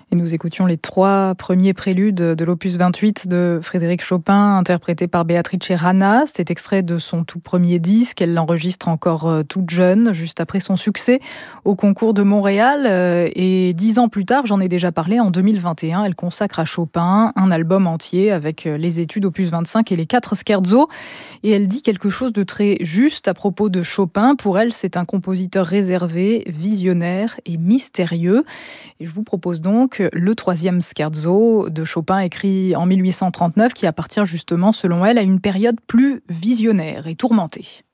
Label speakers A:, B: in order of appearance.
A: Et nous écoutions les 3 premiers préludes de l'opus 28 de Frédéric Chopin, interprétés par Beatrice Rana. C'était extrait de son tout premier disque. Elle l'enregistre encore toute jeune, juste après son succès au concours de Montréal. Et 10 ans plus tard, j'en ai déjà parlé, en 2021, elle consacre à Chopin un album entier avec les études opus 25 et les 4 scherzo. Et elle dit quelque chose de très juste à propos de Chopin. Pour elle, c'est un compositeur réservé, visionnaire et mystérieux. Et je vous propose donc le 3e scherzo de Chopin, écrit en 1839, qui appartient justement, selon elle, à une période plus visionnaire et tourmentée.